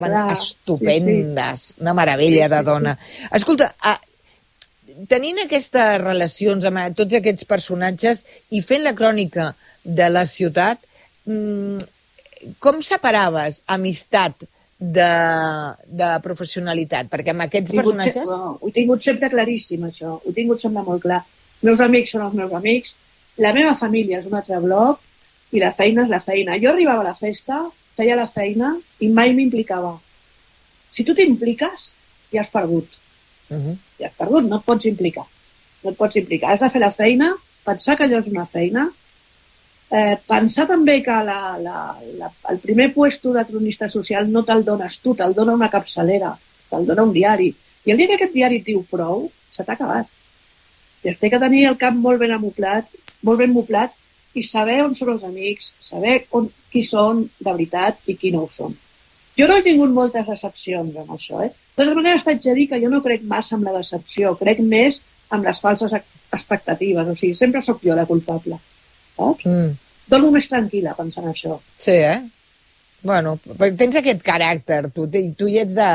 estupendes, una meravella de dona. Escolta, tenint aquestes relacions amb tots aquests personatges i fent la crònica de la ciutat, com separaves amistat de professionalitat? Perquè amb aquests personatges... Ho he tingut sempre claríssim, això. Ho he tingut sempre molt clar. Els meus amics són els meus amics, la meva família és un altre bloc i la feina és la feina. Jo arribava a la festa, feia la feina i mai m'implicava. Si tu t'impliques, ja has perdut. Ja has perdut, no et pots implicar. No et pots implicar. Has de fer la feina, pensar que allò és una feina, pensar també que el primer puesto de cronista social no te'l dones tu, te'l dona una capçalera, te'l dona un diari. I el dia que aquest diari et diu prou, se t'ha acabat. I has de tenir el cap molt ben moblat i saber on són els amics, saber qui són de veritat i qui no ho són. Jo no he tingut moltes decepcions amb això, De totes maneres, t'haig de dir que jo no crec massa en la decepció, crec més en les falses expectatives, o sigui, sempre sóc jo la culpable, saps? Dormo més tranquil·la pensant això. Sí, Bueno, tens aquest caràcter, tu hi ets de...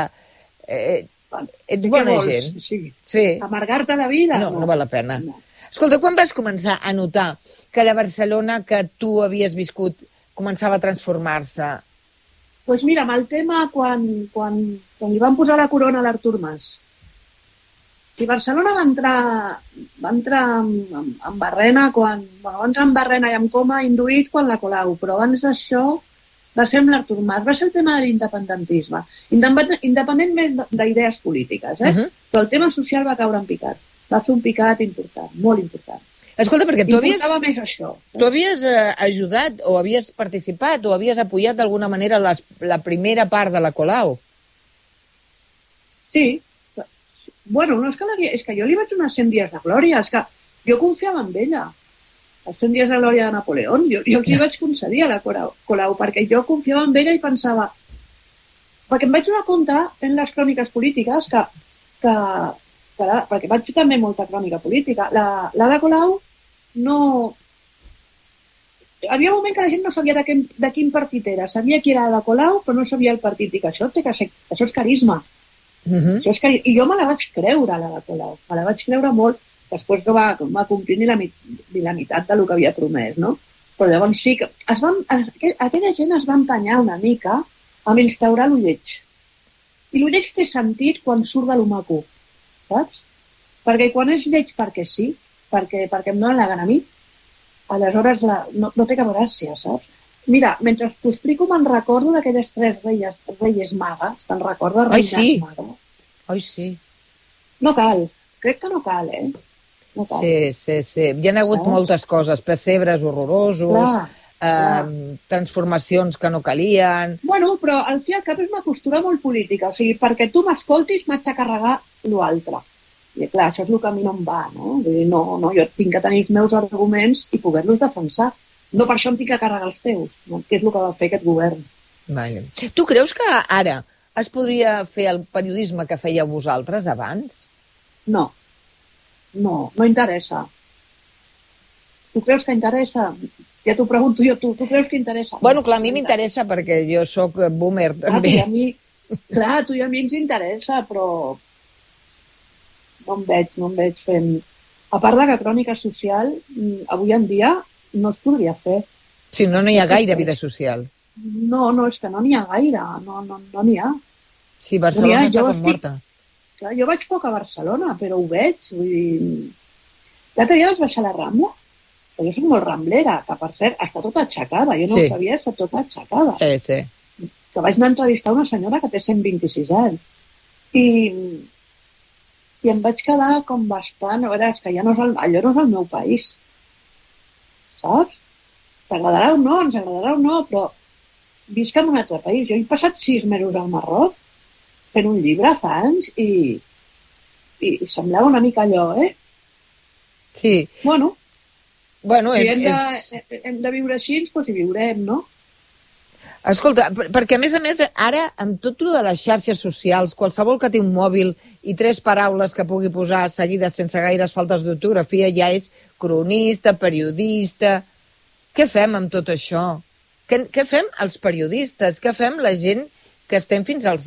ets bona gent. Sí. Amargar-te la vida? No val la pena. No. Escolta, quan vas començar a notar que la Barcelona que tu havies viscut començava a transformar-se? Doncs mira, amb el tema, quan li van posar la corona a l'Artur Mas, i Barcelona va entrar en barrena i en coma induït quan la Colau, però abans d'això va ser amb l'Artur Mas, va ser el tema de l'independentisme, independentment d'idees polítiques, però el tema social va caure en picat, va fer un picat important, molt important. Escolta, perquè tu havies ajudat o havies participat o havies apoyat d'alguna manera la primera part de la Colau. Sí. Bueno, no és que jo li vaig donar 100 dies de glòria, és que jo confiava en ella. Els 100 dies de glòria de Napoleón, jo els hi vaig concedir a la Colau, perquè jo confiava en ella i pensava... Perquè em vaig donar compte en les cròniques polítiques perquè vaig fer també molta crònica política. La Colau no... Hi havia un moment que la gent no sabia de quin partit era. Sabia qui era la Colau, però no sabia el partit. I que això és carisma. I jo me la vaig creure, la Colau. Me la vaig creure molt. Després no va complir ni la meitat del que havia promès, no? Però llavors sí que... Aquella gent es va empenyar una mica amb instaurar lo lleig. I lo lleig té sentit quan surt de lo maco, saps? Perquè quan és lleig perquè sí, perquè em donen la gana a mi, aleshores no té cap gràcia, saps? Mira, mentre t'ho explico me'n recordo d'aquelles 3 reies magues, te'n recordes? Magues? Ai, sí. No cal, crec que no cal, No cal. Sí. Hi ha hagut moltes coses, pessebres horrorosos, transformacions que no calien... Bueno, però al fi al cap és una postura molt política, o sigui, perquè tu m'escoltis m'haig de carregar l'altre. I clar, això és el que a mi no em va, no? Vull dir, no, jo tinc que tenir els meus arguments i poder-los defensar. No per això em tinc que carregar els teus, no? Que és el que va fer aquest govern. Vale. Tu creus que ara es podria fer el periodisme que fèieu vosaltres abans? No interessa. Tu creus que interessa? Ja t'ho pregunto jo, tu creus que interessa? Bueno, clar, a mi m'interessa perquè jo sóc boomer, també. Clar, a tu i a mi ens interessa, però no em veig fent... A part de que crònica social, avui en dia no es podria fer. Sí, no hi ha gaire vida social. No, és que no n'hi ha gaire, no n'hi ha. Sí, Barcelona està com morta. Clar, jo vaig poc a Barcelona, però ho veig, vull dir... L'altre dia vaig baixar a la Rambla, però jo soc molt ramblera, que per cert està tota aixecada, jo no ho sabia, està tota aixecada. Sí. Que vaig anar a entrevistar una senyora que té 126 anys. I em vaig quedar com bastant... A veure, és que allò no és el meu país. Saps? T'agradarà o no, ens agradarà o no, però visc en un altre país. Jo he passat 6 mesos al Marroc fent un llibre fa anys i semblava una mica allò, Sí. Bueno, si hem de viure així, doncs hi viurem, no? Escolta, perquè a més, ara, amb tot de les xarxes socials, qualsevol que té un mòbil i 3 paraules que pugui posar seguides sense gaires faltes d'ortografia ja és cronista, periodista... Què fem amb tot això? Què fem els periodistes? Què fem la gent que estem fins als